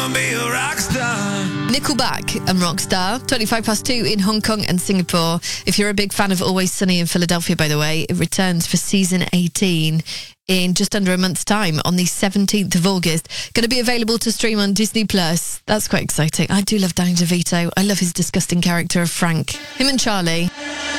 Be a rock star. Nickelback and Rockstar, 25 past 2 in Hong Kong and Singapore. If you're a big fan of Always Sunny in Philadelphia, by the way, it returns for season 18 in just under a month's time on the 17th of August. Going to be available to stream on Disney+. That's quite exciting. I do love Danny DeVito. I love his disgusting character of Frank. Him and Charlie.